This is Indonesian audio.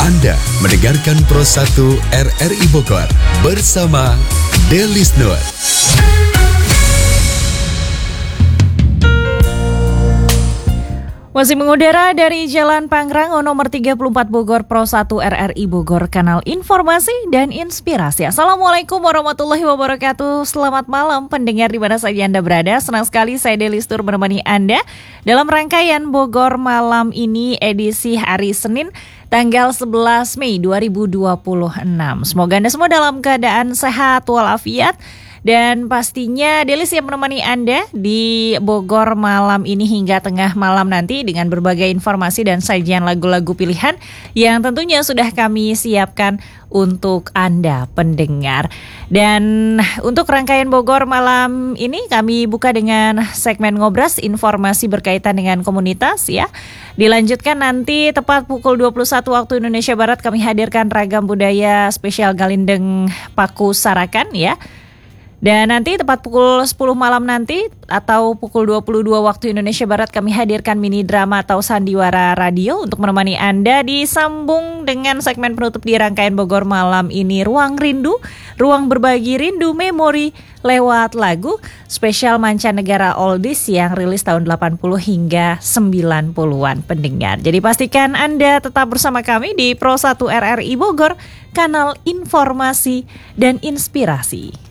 Anda mendengarkan Pro 1 RRI Bogor bersama Delis Nur. Masih mengudara dari Jalan Pangrango nomor 34 Bogor, Pro 1 RRI Bogor, kanal informasi dan inspirasi. Assalamualaikum warahmatullahi wabarakatuh. Selamat malam pendengar di mana saja Anda berada. Senang sekali saya Delis Nur menemani Anda dalam rangkaian Bogor Malam ini edisi hari Senin tanggal 11 Mei 2026. Semoga Anda semua dalam keadaan sehat walafiat. Dan pastinya Delis yang menemani Anda di Bogor malam ini hingga tengah malam nanti dengan berbagai informasi dan sajian lagu-lagu pilihan yang tentunya sudah kami siapkan untuk Anda pendengar. Dan untuk rangkaian Bogor malam ini kami buka dengan segmen Ngobras, informasi berkaitan dengan komunitas ya. Dilanjutkan nanti tepat pukul 21 waktu Indonesia Barat kami hadirkan ragam budaya spesial Galindeng Paku Sarakan ya. Dan nanti tepat pukul 10 malam nanti atau pukul 22 waktu Indonesia Barat kami hadirkan mini drama atau sandiwara radio untuk menemani Anda. Disambung dengan segmen penutup di rangkaian Bogor malam ini Ruang Rindu, ruang berbagi rindu memori lewat lagu spesial mancanegara oldies yang rilis tahun 80 hingga 90-an pendengar. Jadi pastikan Anda tetap bersama kami di Pro 1 RRI Bogor, kanal informasi dan inspirasi.